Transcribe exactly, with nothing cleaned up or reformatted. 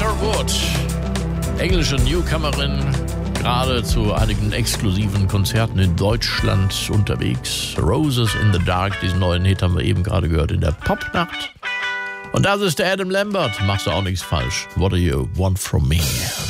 Carter Wood, englische Newcomerin, gerade zu einigen exklusiven Konzerten in Deutschland unterwegs. Roses in the Dark, diesen neuen Hit haben wir eben gerade gehört in der Popnacht. Und das ist der Adam Lambert. Machst du auch nichts falsch. What do you want from me?